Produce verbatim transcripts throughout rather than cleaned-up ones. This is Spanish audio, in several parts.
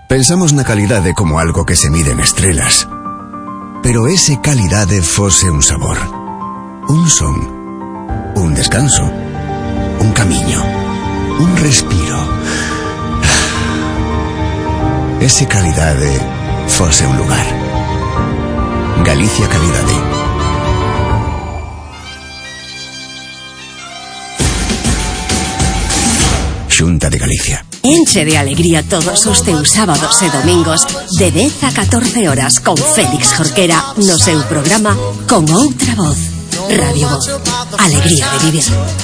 Pensamos na calidade como algo que se mide en estrelas. Pero ese calidade fose un sabor, un son, un descanso, un camiño, un respiro. Ese calidade fose un lugar. Galicia Calidade. Xunta de Galicia. Enche de alegría todos os teus sábados e domingos de dez a catorce horas con Félix Jorquera no seu programa Con Outra Voz. Radio Voz. Alegría de vivir.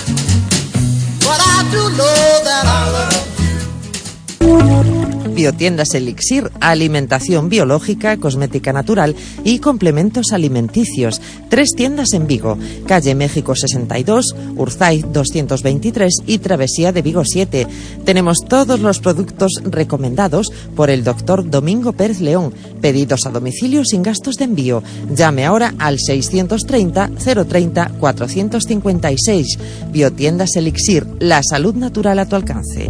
Biotiendas Elixir, alimentación biológica, cosmética natural y complementos alimenticios. Tres tiendas en Vigo, calle México sesenta y dos, Urzay doscientos veintitrés y Travesía de Vigo siete. Tenemos todos los productos recomendados por el doctor Domingo Pérez León. Pedidos a domicilio sin gastos de envío. Llame ahora al seiscientos treinta, cero treinta, cuatrocientos cincuenta y seis. Biotiendas Elixir, la salud natural a tu alcance.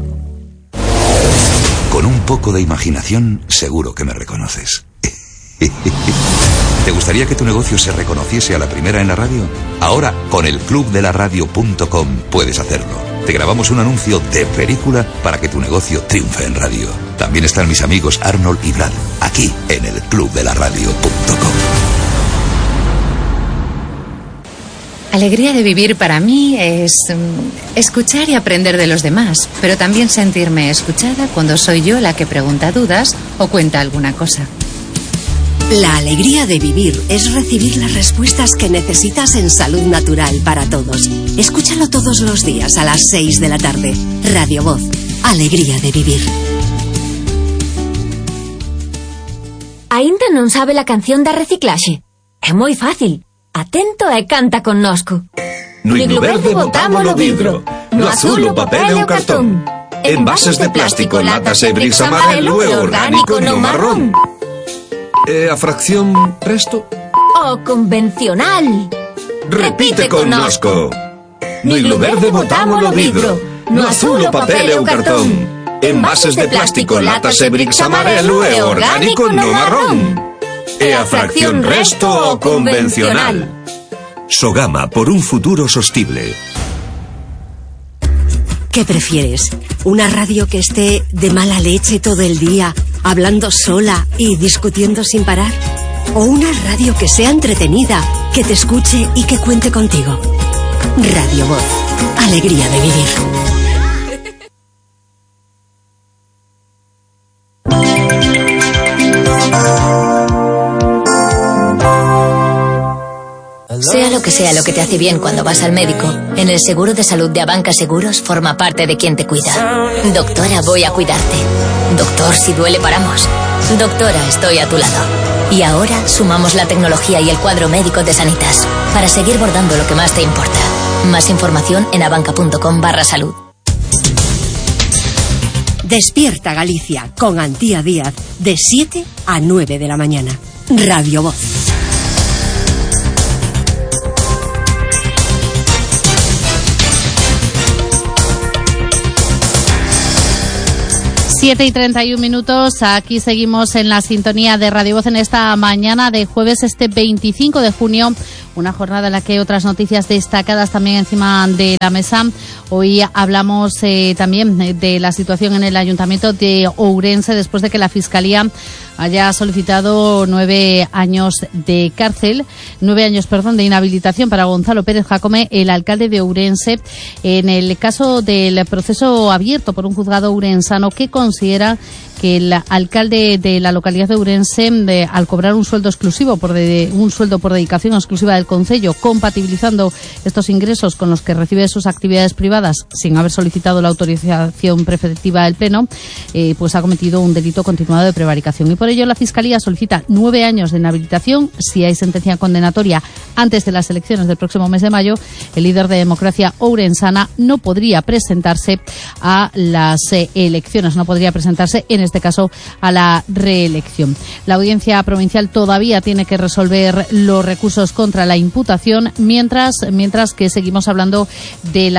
Con un poco de imaginación, seguro que me reconoces. ¿Te gustaría que tu negocio se reconociese a la primera en la radio? Ahora, con el club de la radio punto com puedes hacerlo. Te grabamos un anuncio de película para que tu negocio triunfe en radio. También están mis amigos Arnold y Brad, aquí en el club de la radio punto com. Alegría de vivir para mí es um, escuchar y aprender de los demás, pero también sentirme escuchada cuando soy yo la que pregunta dudas o cuenta alguna cosa. La alegría de vivir es recibir las respuestas que necesitas en salud natural para todos. Escúchalo todos los días a las seis de la tarde. Radio Voz. Alegría de vivir. Ainda non sabe la canción da reciclaxe? É moi fácil. Atento e canta connosco. No iglo verde botámolo vidro, no azul o papel e o cartón. Envases de plástico, latas e bricks amarelo e orgánico no marrón. E a fracción resto? O convencional. Repite connosco. No iglo verde botámolo vidro, no azul o papel e o cartón. Envases de plástico, latas e bricks amarelo e orgánico no marrón. E a fracción resto o convencional. Sogama, por un futuro sostible. ¿Qué prefieres? ¿Una radio que esté de mala leche todo el día, hablando sola y discutiendo sin parar? ¿O una radio que sea entretenida, que te escuche y que cuente contigo? Radio Voz. Alegría de vivir. Sea lo que sea lo que te hace bien cuando vas al médico, en el seguro de salud de Abanca Seguros forma parte de quien te cuida. Doctora, voy a cuidarte. Doctor, si duele paramos. Doctora, estoy a tu lado. Y ahora sumamos la tecnología y el cuadro médico de Sanitas para seguir bordando lo que más te importa. Más información en abanca.com barra salud. Despierta Galicia con Antía Díaz de siete a nueve de la mañana. Radio Voz. siete y treinta y un minutos, aquí seguimos en la sintonía de Radio Voz en esta mañana de jueves, este veinticinco de junio, una jornada en la que hay otras noticias destacadas también encima de la mesa. Hoy hablamos eh, también de la situación en el Ayuntamiento de Ourense después de que la Fiscalía haya solicitado nueve años de cárcel, nueve años, perdón, de inhabilitación para Gonzalo Pérez Jacome, el alcalde de Ourense, en el caso del proceso abierto por un juzgado ourensano que considera que el alcalde de la localidad de Ourense, de, al cobrar un sueldo exclusivo por de, un sueldo por dedicación exclusiva del concello, compatibilizando estos ingresos con los que recibe sus actividades privadas sin haber solicitado la autorización preceptiva del Pleno, eh, pues ha cometido un delito continuado de prevaricación. Y por ello la Fiscalía solicita nueve años de inhabilitación. Si hay sentencia condenatoria antes de las elecciones del próximo mes de mayo, el líder de Democracia ourensana no podría presentarse a las eh, elecciones, no podría presentarse en este caso a la reelección. La Audiencia Provincial todavía tiene que resolver los recursos contra la imputación, mientras, mientras que seguimos hablando de las candidaturas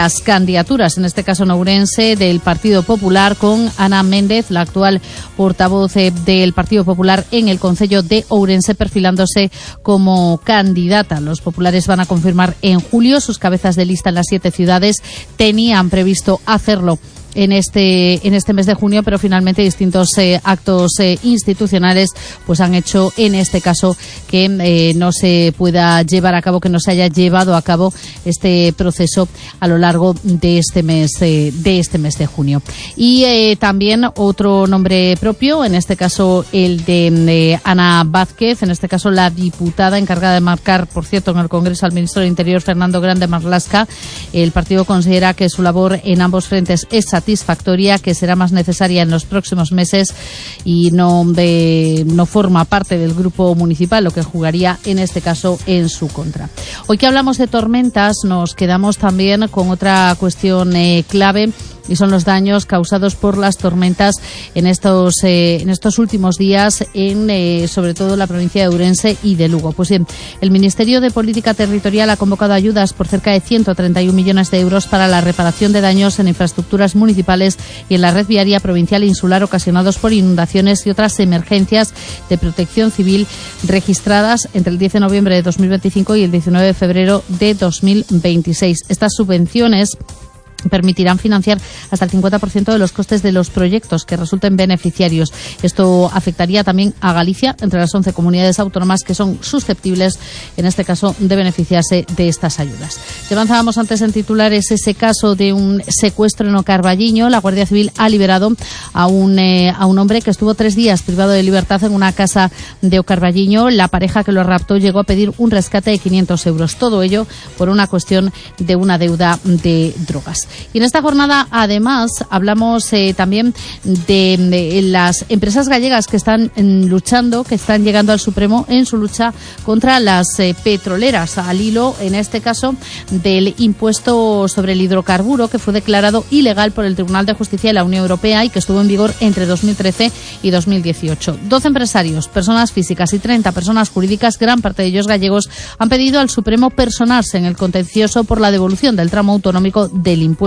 candidaturas, en este caso en Ourense, del Partido Popular, con Ana Méndez, la actual portavoz eh, del Partido Popular en el Concello de Ourense, perfilándose como candidata. Los populares van a confirmar en julio sus cabezas de lista en las siete ciudades. Tenían previsto hacerlo en este en este mes de junio, pero finalmente distintos eh, actos eh, institucionales pues han hecho en este caso que eh, no se pueda llevar a cabo, que no se haya llevado a cabo este proceso a lo largo de este mes eh, de este mes de junio. Y eh, también otro nombre propio, en este caso el de eh, Ana Vázquez, en este caso la diputada encargada de marcar, por cierto, en el Congreso al ministro del Interior, Fernando Grande Marlaska. El partido considera que su labor en ambos frentes es satisfactoria, que será más necesaria en los próximos meses y no, de, no forma parte del grupo municipal, lo que jugaría en este caso en su contra. Hoy que hablamos de tormentas, nos quedamos también con otra cuestión eh, clave, y son los daños causados por las tormentas en estos eh, en estos últimos días en eh, sobre todo la provincia de Ourense y de Lugo. Pues bien, el Ministerio de Política Territorial ha convocado ayudas por cerca de ciento treinta y un millones de euros para la reparación de daños en infraestructuras municipales y en la red viaria provincial e insular ocasionados por inundaciones y otras emergencias de protección civil registradas entre el diez de noviembre de dos mil veinticinco y el diecinueve de febrero de dos mil veintiséis. Estas subvenciones permitirán financiar hasta el cincuenta por ciento de los costes de los proyectos que resulten beneficiarios. Esto afectaría también a Galicia, entre las once comunidades autónomas que son susceptibles, en este caso, de beneficiarse de estas ayudas. Te avanzábamos antes en titulares ese caso de un secuestro en Ocarballiño. La Guardia Civil ha liberado a un, eh, a un hombre que estuvo tres días privado de libertad en una casa de Ocarballiño. La pareja que lo raptó llegó a pedir un rescate de quinientos euros. Todo ello por una cuestión de una deuda de drogas. Y en esta jornada, además, hablamos eh, también de, de las empresas gallegas que están mm, luchando, que están llegando al Supremo en su lucha contra las eh, petroleras, al hilo, en este caso, del impuesto sobre el hidrocarburo que fue declarado ilegal por el Tribunal de Justicia de la Unión Europea y que estuvo en vigor entre dos mil trece y dos mil dieciocho. doce empresarios, personas físicas y treinta personas jurídicas, gran parte de ellos gallegos, han pedido al Supremo personarse en el contencioso por la devolución del tramo autonómico del impuesto.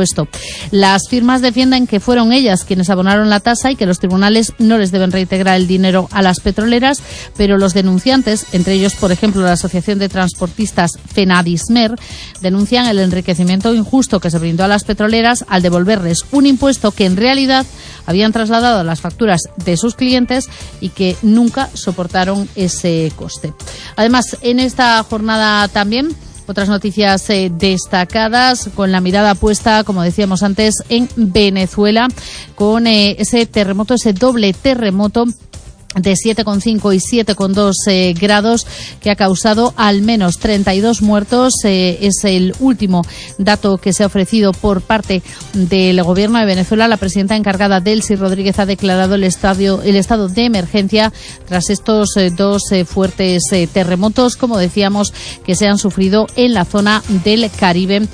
Las firmas defienden que fueron ellas quienes abonaron la tasa y que los tribunales no les deben reintegrar el dinero a las petroleras, pero los denunciantes, entre ellos, por ejemplo, la Asociación de Transportistas FENADISMER, denuncian el enriquecimiento injusto que se brindó a las petroleras al devolverles un impuesto que en realidad habían trasladado a las facturas de sus clientes y que nunca soportaron ese coste. Además, en esta jornada también otras noticias eh, destacadas, con la mirada puesta, como decíamos antes, en Venezuela, con eh, ese terremoto, ese doble terremoto de siete coma cinco y siete coma dos eh, grados que ha causado al menos treinta y dos muertos. Eh, es el último dato que se ha ofrecido por parte del gobierno de Venezuela. La presidenta encargada, Delcy Rodríguez, ha declarado el, estadio, el estado de emergencia tras estos eh, dos eh, fuertes eh, terremotos, como decíamos, que se han sufrido en la zona del Caribe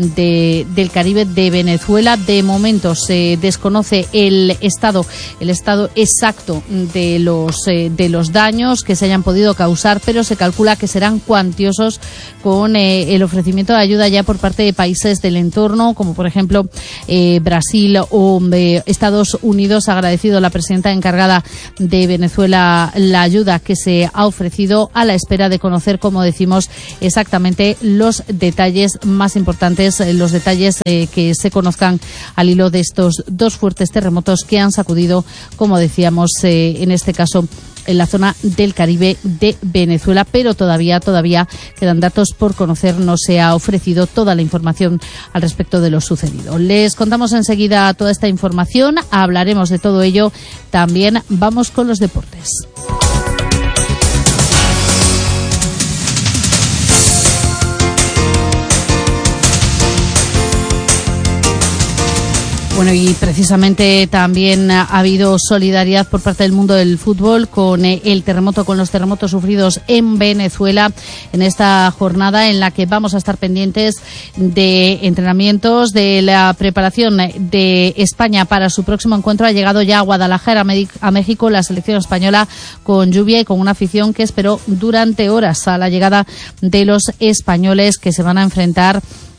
de, del Caribe de Venezuela. De momento se desconoce el estado, el estado exacto de los de los daños que se hayan podido causar, pero se calcula que serán cuantiosos, con eh, el ofrecimiento de ayuda ya por parte de países del entorno, como por ejemplo eh, Brasil o eh, Estados Unidos. Ha agradecido la presidenta encargada de Venezuela la ayuda que se ha ofrecido, a la espera de conocer, como decimos, exactamente los detalles más importantes, eh, los detalles eh, que se conozcan al hilo de estos dos fuertes terremotos que han sacudido, como decíamos, eh, en este caso en la zona del Caribe de Venezuela, pero todavía todavía quedan datos por conocer. No se ha ofrecido toda la información al respecto de lo sucedido. Les contamos enseguida toda esta información, hablaremos de todo ello. También vamos con los deportes. Bueno, y precisamente también ha habido solidaridad por parte del mundo del fútbol con el terremoto, con los terremotos sufridos en Venezuela, en esta jornada en la que vamos a estar pendientes de entrenamientos, de la preparación de España para su próximo encuentro. Ha llegado ya a Guadalajara, a México, la selección española, con lluvia y con una afición que esperó durante horas a la llegada de los españoles, que se van a enfrentar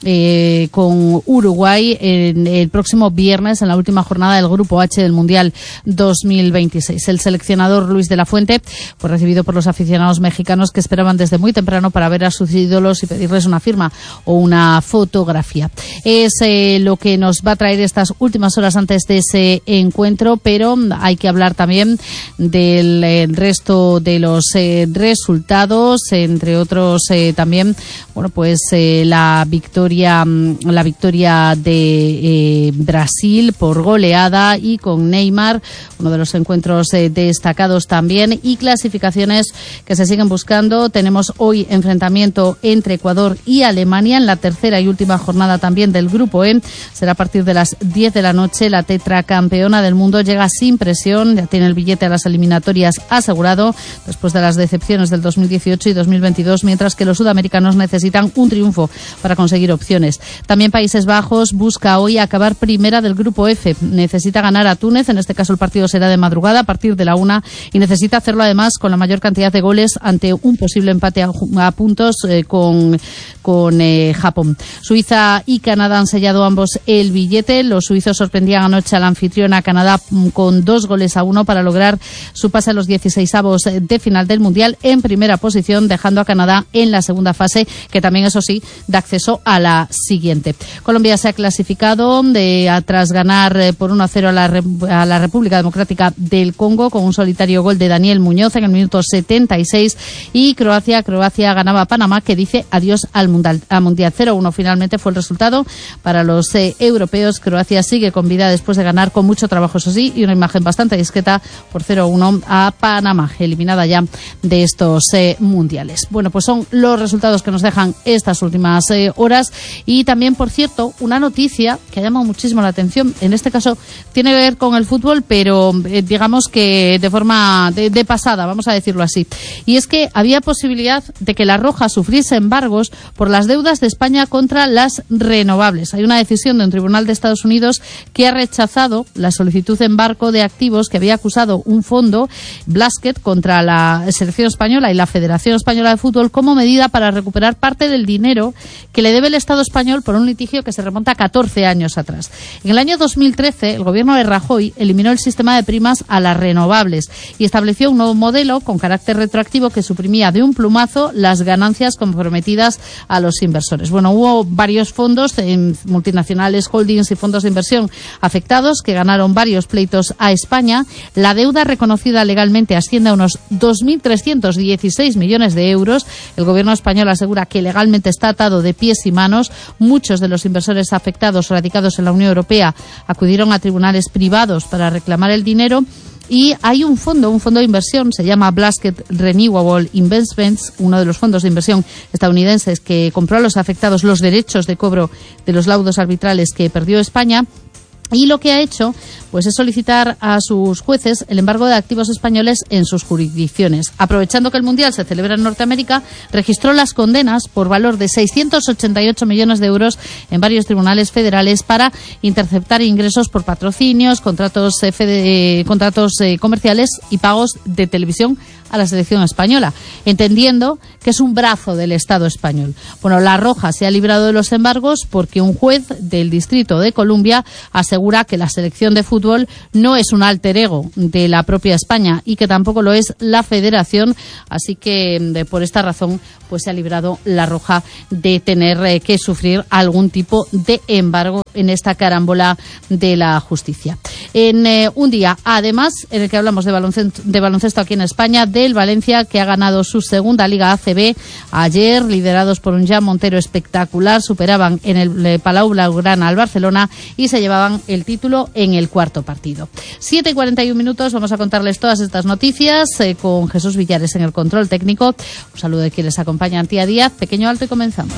eh, con Uruguay en el próximo viernes en la última jornada del Grupo H del Mundial dos mil veintiséis. El seleccionador Luis de la Fuente fue recibido por los aficionados mexicanos que esperaban desde muy temprano para ver a sus ídolos y pedirles una firma o una fotografía. Es eh, lo que nos va a traer estas últimas horas antes de ese encuentro, pero hay que hablar también del eh, resto de los eh, resultados, entre otros eh, también, bueno, pues eh, la victoria la victoria de eh, Brasil por goleada y con Neymar, uno de los encuentros eh, destacados también, y clasificaciones que se siguen buscando. Tenemos hoy enfrentamiento entre Ecuador y Alemania en la tercera y última jornada también del Grupo E. Será a partir de las diez de la noche. La tetracampeona del mundo llega sin presión, ya tiene el billete a las eliminatorias asegurado después de las decepciones del dos mil dieciocho y dos mil veintidós, mientras que los sudamericanos necesitan un triunfo para conseguir opciones. También Países Bajos busca hoy acabar primera del Grupo F. Necesita ganar a Túnez, en este caso el partido será de madrugada a partir de la una, y necesita hacerlo además con la mayor cantidad de goles ante un posible empate a, a puntos eh, con, con eh, Japón. Suiza y Canadá han sellado ambos el billete. Los suizos sorprendían anoche al anfitrión a Canadá con dos goles a uno para lograr su pase a los dieciseisavos de final del Mundial en primera posición, dejando a Canadá en la segunda fase, que también, eso sí, da acceso a la siguiente. Colombia se ha clasificado de, tras ganar eh, por uno a cero a la, a la República Democrática del Congo con un solitario gol de Daniel Muñoz en el minuto setenta y seis, y Croacia Croacia ganaba a Panamá, que dice adiós al Mundial. A mundial cero uno finalmente fue el resultado para los eh, europeos. Croacia sigue con vida después de ganar con mucho trabajo, eso sí, y una imagen bastante discreta por cero uno a Panamá, eliminada ya de estos eh, mundiales. Bueno, pues son los resultados que nos dejan estas últimas eh, horas. Y también, por cierto, una noticia que ha llamado muchísimo la atención, en este caso tiene que ver con el fútbol, pero eh, digamos que de forma de, de pasada, vamos a decirlo así, y es que había posibilidad de que la Roja sufriese embargos por las deudas de España contra las renovables. Hay una decisión de un tribunal de Estados Unidos que ha rechazado la solicitud de embargo de activos que había acusado un fondo, Blasket, contra la selección española y la Federación Española de Fútbol como medida para recuperar parte del dinero que le debe el Estado español por un litigio que se remonta a catorce años atrás. En el año dos mil trece, el gobierno de Rajoy eliminó el sistema de primas a las renovables y estableció un nuevo modelo con carácter retroactivo que suprimía de un plumazo las ganancias comprometidas a los inversores. Bueno, hubo varios fondos, en multinacionales, holdings y fondos de inversión afectados que ganaron varios pleitos a España. La deuda reconocida legalmente asciende a unos dos mil trescientos dieciséis millones de euros. El gobierno español asegura que legalmente está atado de pies y manos. Muchos de los inversores afectados radicados en la Unión Europea acudieron a tribunales privados para reclamar el dinero. Y hay un fondo, un fondo de inversión, se llama Blasket Renewable Investments, uno de los fondos de inversión estadounidenses que compró a los afectados los derechos de cobro de los laudos arbitrales que perdió España. Y lo que ha hecho, pues, es solicitar a sus jueces el embargo de activos españoles en sus jurisdicciones. Aprovechando que el Mundial se celebra en Norteamérica, registró las condenas por valor de seiscientos ochenta y ocho millones de euros en varios tribunales federales para interceptar ingresos por patrocinios, contratos, eh, fede, contratos eh, comerciales y pagos de televisión a la selección española, entendiendo que es un brazo del Estado español. Bueno, la Roja se ha librado de los embargos porque un juez del Distrito de Columbia asegura que la selección de fútbol no es un alter ego de la propia España y que tampoco lo es la Federación, así que de, por esta razón pues se ha librado la Roja de tener eh, que sufrir algún tipo de embargo en esta carambola de la justicia. En eh, un día, además, en el que hablamos de baloncesto, de baloncesto aquí en España, del Valencia, que ha ganado su segunda Liga A C B. Ayer, liderados por un Jan Montero espectacular, superaban en el eh, Palau Blaugrana al Barcelona y se llevaban el título en el cuarto partido. siete y cuarenta y un minutos, vamos a contarles todas estas noticias eh, con Jesús Villares en el control técnico. Un saludo de quien les acompaña, Antía Díaz. Pequeño alto y comenzamos.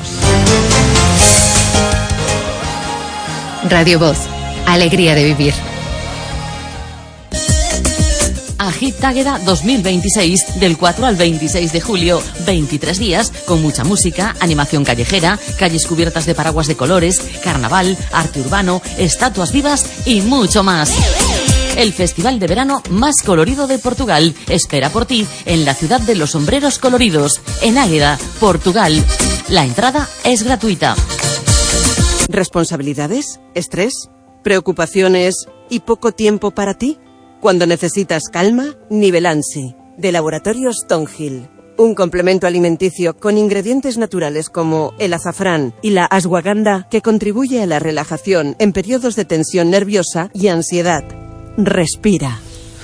Radio Voz, alegría de vivir. Agit Águeda dos mil veintiséis, del cuatro al veintiséis de julio, veintitrés días con mucha música, animación callejera, calles cubiertas de paraguas de colores, carnaval, arte urbano, estatuas vivas y mucho más. El festival de verano más colorido de Portugal espera por ti en la ciudad de los sombreros coloridos, en Águeda, Portugal. La entrada es gratuita. ¿Responsabilidades? ¿Estrés? ¿Preocupaciones y poco tiempo para ti? Cuando necesitas calma, Nivelansi, de Laboratorios Tonhill. Un complemento alimenticio con ingredientes naturales como el azafrán y la ashwagandha que contribuye a la relajación en periodos de tensión nerviosa y ansiedad. Respira.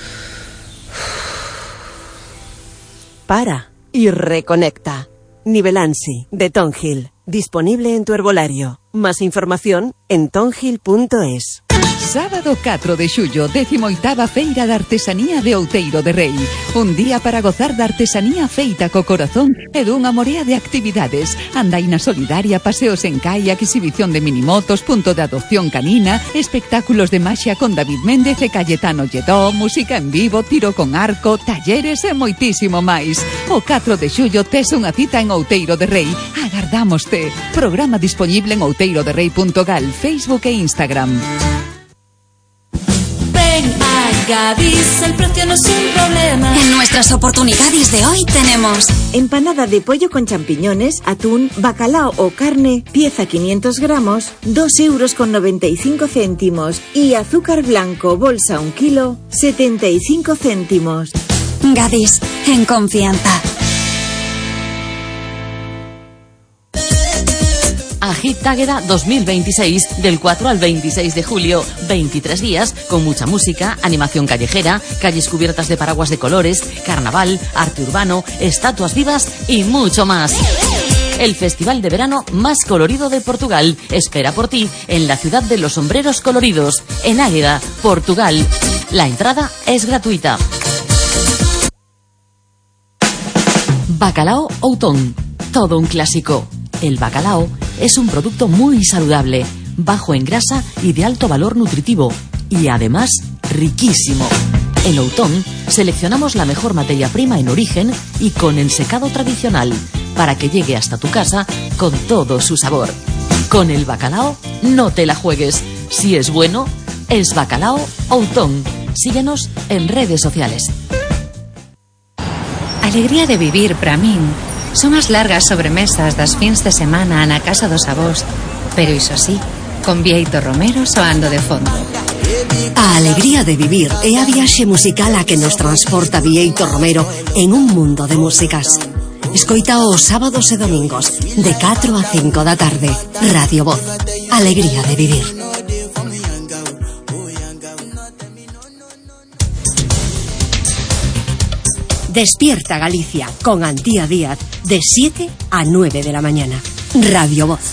Para y reconecta. Nivelansi, de Tonhill. Disponible en tu herbolario. Más información en tonhill punto es. Sábado catro de xullo, décimo oitava Feira de Artesanía de Outeiro de Rei. Un día para gozar da artesanía feita co corazón e dunha morea de actividades. Andaina solidaria, paseos en kayak, exhibición de minimotos, punto de adopción canina, espectáculos de maxia con David Méndez e Cayetano Lledó, música en vivo, tiro con arco, talleres e moitísimo máis. O catro de xullo tes unha cita en Outeiro de Rei. Agardámoste. Programa disponible en outeiro de rei punto gal, Facebook e Instagram. Ven a Gadis, el precio no es un problema. En nuestras oportunidades de hoy tenemos empanada de pollo con champiñones, atún, bacalao o carne, pieza quinientos gramos, dos euros con noventa y cinco céntimos. Y azúcar blanco, bolsa un kilo, setenta y cinco céntimos. Gadis, en confianza. Agit Águeda dos mil veintiséis, del cuatro al veintiséis de julio, veintitrés días, con mucha música, animación callejera, calles cubiertas de paraguas de colores, carnaval, arte urbano, estatuas vivas y mucho más. El festival de verano más colorido de Portugal espera por ti en la ciudad de los sombreros coloridos, en Águeda, Portugal. La entrada es gratuita. Bacalao Outón, todo un clásico. El bacalao es un producto muy saludable, bajo en grasa y de alto valor nutritivo, y además riquísimo. En Outón seleccionamos la mejor materia prima en origen y con ensecado tradicional, para que llegue hasta tu casa con todo su sabor. Con el bacalao no te la juegues. Si es bueno, es bacalao Outón. Síguenos en redes sociales. Alegría de vivir para min son as largas sobremesas das fins de semana na casa dos avós, pero iso sí, con Bieito Romero soando de fondo. A alegría de vivir é a viaxe musical a que nos transporta Bieito Romero en un mundo de músicas. Escoita os sábados e domingos de catro a cinco da tarde. Radio Voz. Alegría de vivir. Despierta Galicia con Antía Díaz de siete a nueve de la mañana. Radio Voz.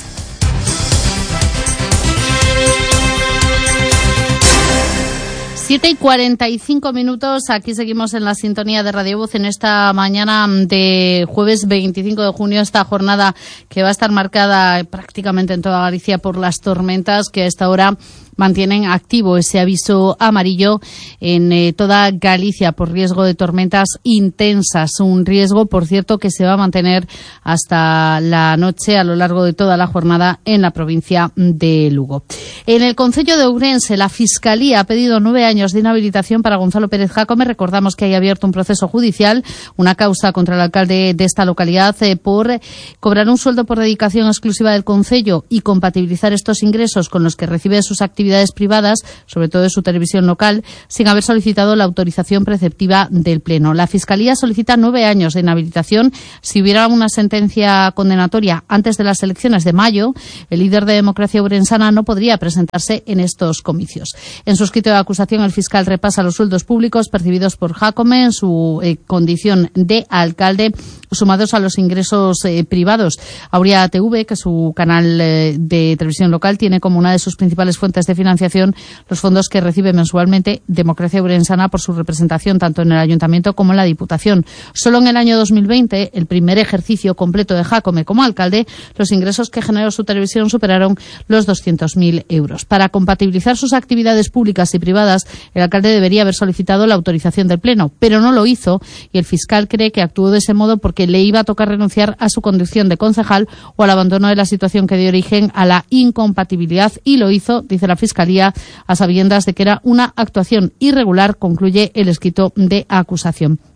siete y cuarenta y cinco minutos, aquí seguimos en la sintonía de Radio Voz en esta mañana de jueves veinticinco de junio, esta jornada que va a estar marcada prácticamente en toda Galicia por las tormentas que a esta hora mantienen activo ese aviso amarillo en eh, toda Galicia por riesgo de tormentas intensas. Un riesgo, por cierto, que se va a mantener hasta la noche a lo largo de toda la jornada en la provincia de Lugo. En el concello de Ourense, la Fiscalía ha pedido nueve años de inhabilitación para Gonzalo Pérez Jácome. Recordamos que hay abierto un proceso judicial, una causa contra el alcalde de esta localidad eh, por cobrar un sueldo por dedicación exclusiva del concello y compatibilizar estos ingresos con los que recibe sus actividades privadas, sobre todo de su televisión local, sin haber solicitado la autorización preceptiva del Pleno. La Fiscalía solicita nueve años de inhabilitación. Si hubiera una sentencia condenatoria antes de las elecciones de mayo, el líder de Democracia Ourensana no podría presentarse en estos comicios. En su escrito de acusación, el fiscal repasa los sueldos públicos percibidos por Jácome en su eh, condición de alcalde, sumados a los ingresos eh, privados. Auria T V, que es su canal eh, de televisión local, tiene como una de sus principales fuentes de financiación los fondos que recibe mensualmente Democracia Ourensana por su representación tanto en el Ayuntamiento como en la Diputación. Solo en el año dos mil veinte, el primer ejercicio completo de Jácome como alcalde, los ingresos que generó su televisión superaron los doscientos mil euros. Para compatibilizar sus actividades públicas y privadas, el alcalde debería haber solicitado la autorización del Pleno, pero no lo hizo, y el fiscal cree que actuó de ese modo porque le iba a tocar renunciar a su condición de concejal o al abandono de la situación que dio origen a la incompatibilidad, y lo hizo, dice la Fiscalía, a sabiendas de que era una actuación irregular, concluye el escrito de acusación.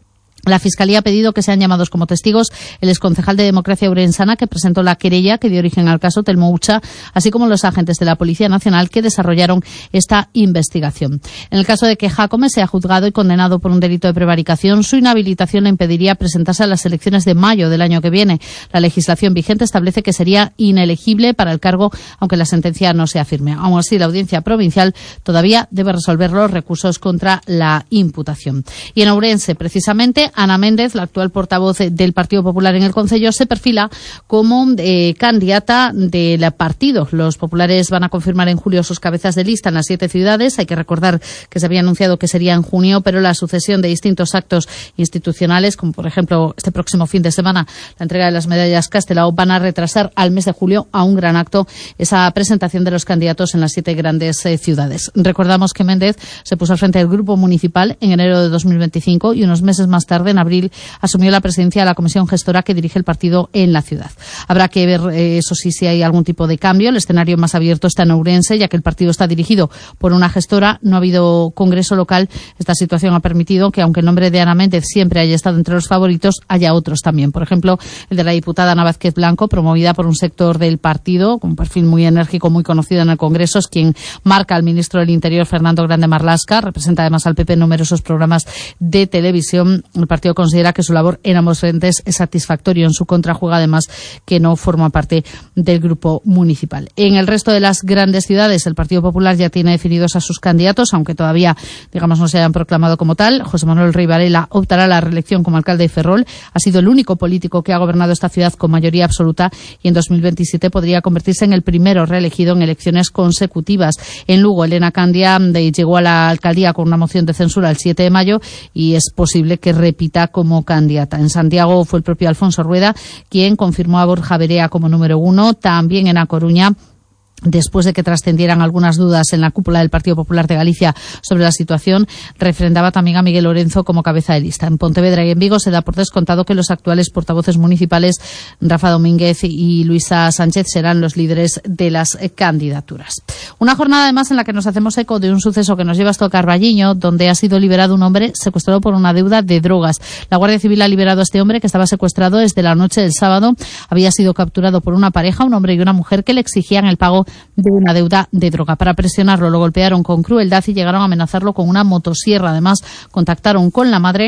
La Fiscalía ha pedido que sean llamados como testigos el exconcejal de Democracia Ourensana, que presentó la querella que dio origen al caso, Telmo Ucha, así como los agentes de la Policía Nacional que desarrollaron esta investigación. En el caso de que Jácome sea juzgado y condenado por un delito de prevaricación, su inhabilitación le impediría presentarse a las elecciones de mayo del año que viene. La legislación vigente establece que sería inelegible para el cargo, aunque la sentencia no sea firme. Aún así, la Audiencia Provincial todavía debe resolver los recursos contra la imputación. Y en Ourense, precisamente, Ana Méndez, la actual portavoz del Partido Popular en el Concello, se perfila como eh, candidata del partido. Los populares van a confirmar en julio sus cabezas de lista en las siete ciudades. Hay que recordar que se había anunciado que sería en junio, pero la sucesión de distintos actos institucionales, como por ejemplo este próximo fin de semana la entrega de las medallas Castelao, van a retrasar al mes de julio a un gran acto esa presentación de los candidatos en las siete grandes eh, ciudades. Recordamos que Méndez se puso al frente del Grupo Municipal en enero de dos mil veinticinco y unos meses más tarde, en abril, asumió la presidencia de la comisión gestora que dirige el partido en la ciudad. Habrá que ver, eh, eso sí, si hay algún tipo de cambio. El escenario más abierto está en Ourense, ya que el partido está dirigido por una gestora. No ha habido congreso local. Esta situación ha permitido que, aunque el nombre de Ana Méndez siempre haya estado entre los favoritos, haya otros también. Por ejemplo, el de la diputada Ana Vázquez Blanco, promovida por un sector del partido, con un perfil muy enérgico, muy conocido en el Congreso, es quien marca al ministro del Interior, Fernando Grande Marlaska. Representa además al P P en numerosos programas de televisión. El partido considera que su labor en ambos frentes es satisfactorio. En su contra juega además que no forma parte del grupo municipal. En el resto de las grandes ciudades, el Partido Popular ya tiene definidos a sus candidatos, aunque todavía, digamos, no se hayan proclamado como tal. José Manuel Rey Varela optará a la reelección como alcalde de Ferrol. Ha sido el único político que ha gobernado esta ciudad con mayoría absoluta y en dos mil veintisiete podría convertirse en el primero reelegido en elecciones consecutivas. En Lugo, Elena Candia de, llegó a la alcaldía con una moción de censura el siete de mayo y es posible que repita como candidata. En Santiago fue el propio Alfonso Rueda quien confirmó a Borja Berea como número uno. También en A Coruña, después de que trascendieran algunas dudas en la cúpula del Partido Popular de Galicia sobre la situación, refrendaba también a Miguel Lorenzo como cabeza de lista. En Pontevedra y en Vigo se da por descontado que los actuales portavoces municipales, Rafa Domínguez y Luisa Sánchez, serán los líderes de las candidaturas. Una jornada además en la que nos hacemos eco de un suceso que nos lleva hasta Carballiño, donde ha sido liberado un hombre secuestrado por una deuda de drogas. La Guardia Civil ha liberado a este hombre que estaba secuestrado desde la noche del sábado. Había sido capturado por una pareja, un hombre y una mujer, que le exigían el pago de una deuda de droga. Para presionarlo, lo golpearon con crueldad y llegaron a amenazarlo con una motosierra. Además, contactaron con la madre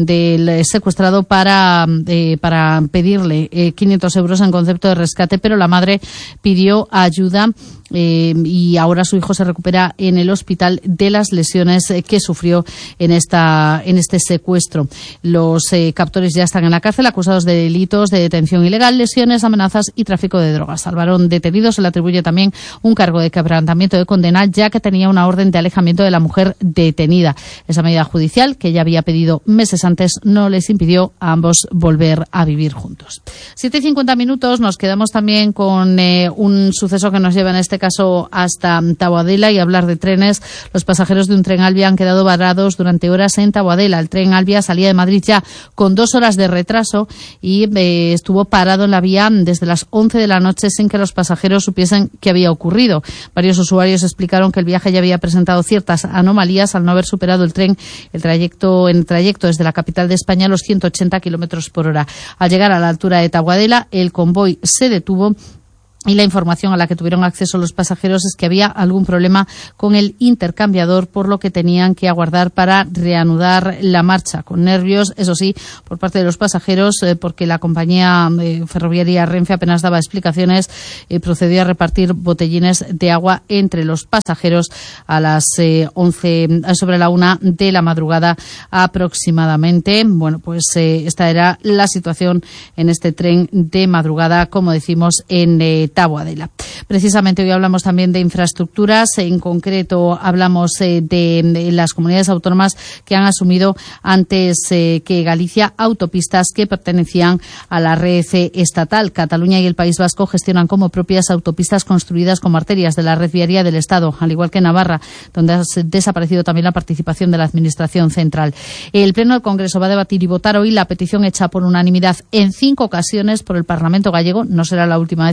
del secuestrado para, eh, para pedirle eh, quinientos euros en concepto de rescate, pero la madre pidió ayuda eh, y ahora su hijo se recupera en el hospital de las lesiones eh, que sufrió en esta en este secuestro. Los eh, captores ya están en la cárcel, acusados de delitos de detención ilegal, lesiones, amenazas y tráfico de drogas. Al varón detenido se le atribuye también un cargo de quebrantamiento de condena, ya que tenía una orden de alejamiento de la mujer detenida. Esa medida judicial, que ya había pedido meses antes, no les impidió a ambos volver a vivir juntos. siete y cincuenta minutos, nos quedamos también con eh, un suceso que nos lleva en este caso hasta Taboadela y hablar de trenes. Los pasajeros de un tren Albia han quedado varados durante horas en Taboadela. El tren Albia salía de Madrid ya con dos horas de retraso y eh, estuvo parado en la vía desde las once de la noche sin que los pasajeros supiesen qué había ocurrido. Varios usuarios explicaron que el viaje ya había presentado ciertas anomalías al no haber superado el tren el trayecto en el trayecto desde la capital de España a los ciento ochenta kilómetros por hora. Al llegar a la altura de Taboadela, el convoy se detuvo y la información a la que tuvieron acceso los pasajeros es que había algún problema con el intercambiador, por lo que tenían que aguardar para reanudar la marcha. Con nervios, eso sí, por parte de los pasajeros, eh, porque la compañía eh, ferroviaria Renfe apenas daba explicaciones, eh, procedió a repartir botellines de agua entre los pasajeros a las eh, once, sobre la una de la madrugada aproximadamente. Bueno, pues eh, esta era la situación en este tren de madrugada, como decimos, en eh, Taboadela. Precisamente hoy hablamos también de infraestructuras, en concreto hablamos eh, de, de las comunidades autónomas que han asumido antes eh, que Galicia autopistas que pertenecían a la red estatal. Cataluña y el País Vasco gestionan como propias autopistas construidas como arterias de la red viaria del Estado, al igual que Navarra, donde ha desaparecido también la participación de la Administración central. El Pleno del Congreso va a debatir y votar hoy la petición hecha por unanimidad en cinco ocasiones por el Parlamento gallego. No será la última vez que la Cámara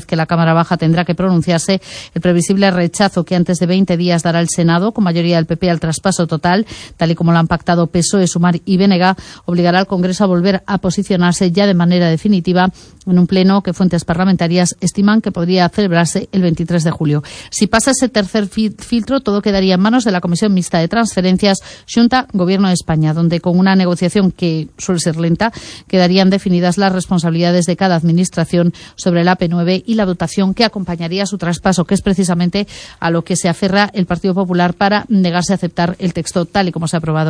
Cámara Baja tendrá que pronunciarse. El previsible rechazo que antes de veinte días dará el Senado, con mayoría del P P, al traspaso total, tal y como lo han pactado P S O E, Sumar y B N G, obligará al Congreso a volver a posicionarse ya de manera definitiva en un pleno que fuentes parlamentarias estiman que podría celebrarse el veintitrés de julio. Si pasa ese tercer fi- filtro, todo quedaría en manos de la Comisión Mixta de Transferencias Xunta Gobierno de España, donde con una negociación que suele ser lenta quedarían definidas las responsabilidades de cada administración sobre la A P nueve y la dotación que acompañaría su traspaso, que es precisamente a lo que se aferra el Partido Popular para negarse a aceptar el texto tal y como se ha aprobado